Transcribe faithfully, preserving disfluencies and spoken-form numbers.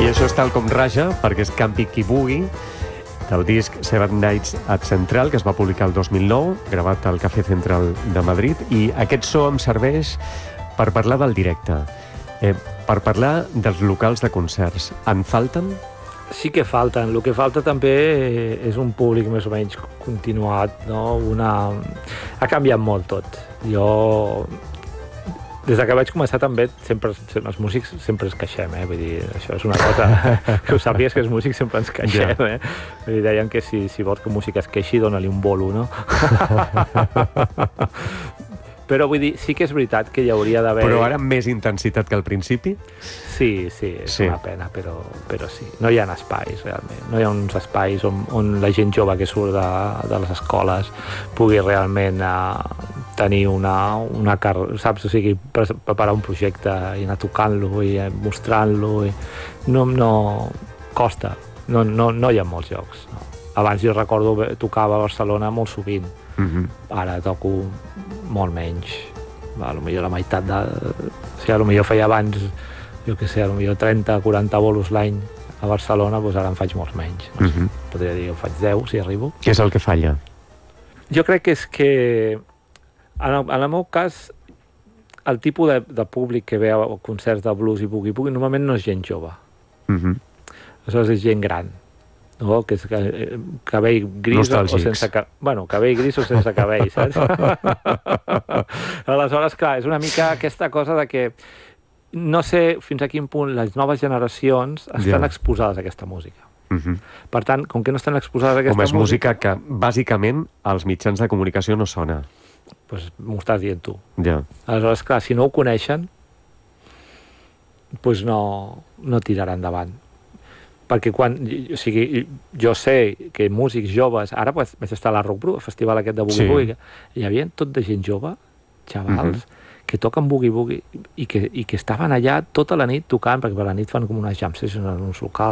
això és tal com raja, perquè és Campi Qui Bugui, del disc Seven Nights at Central, que es va publicar el dos mil nou, gravat al Cafè Central de Madrid, i aquest so em serveix per parlar del directe, eh, per parlar dels locals de concerts. En falten? Sí que falten. El que falta també és un públic més o menys continuat, no? Una... Ha canviat molt tot. Jo... Des que vaig començar també, sempre, els músics sempre ens queixem, eh? Vull dir, això és una cosa que ho sàpigues, que els músics sempre ens queixem, eh? Vull dir, deien que si, si vols que un músic es queixi, dona-li un bolo, no? Però vull dir, sí que és veritat que hi hauria d'haver... Però ara amb més intensitat que al principi? Sí, sí, és sí. Una pena, però, però sí. No hi ha espais, realment. No hi ha uns espais on, on la gent jove que surt de, de les escoles pugui realment eh, tenir una, una carrera, saps? O sigui, preparar un projecte i anar tocant-lo i mostrant-lo. I... No, no... Costa. No, no, no hi ha molts llocs. No. Abans jo recordo que tocava a Barcelona molt sovint. Uh-huh. Ara toco molt menys. A lo millor la meitat de... O sigui, a lo millor feia abans, jo què sé, a lo millor trenta o quaranta bolos l'any a Barcelona, doncs ara en faig molts menys. No sé, uh-huh. Podria dir que en faig deu, si arribo. Què és el que falla? Jo crec que és que, en el, en el meu cas, el tipus de, de públic que ve a concerts de blues i boogie-boogie normalment no és gent jove. Uh-huh. Aleshores és gent gran. No? Que és cabell gris Nostàlgics. O sense cabell. Bueno, cabell gris o sense cabell, saps? Aleshores, clar, és una mica aquesta cosa de que no sé fins a quin punt les noves generacions estan yeah. exposades a aquesta música. Uh-huh. Per tant, com que no estan exposades a aquesta música... Com és música música que, bàsicament, als mitjans de comunicació no sona. Doncs pues, m'ho estàs dient tu. Yeah. Aleshores, clar, si no ho coneixen, doncs pues no, no tirarà endavant. Perquè quan, o sigui, jo sé que músics joves, ara vaig estar a la Rock Bru, el festival aquest de boogie-boogie, sí. Hi havia tot de gent jove, xavals, uh-huh. que toquen boogie-boogie i que, i que estaven allà tota la nit tocant, perquè per la nit fan com unes jam sessions en uns locals,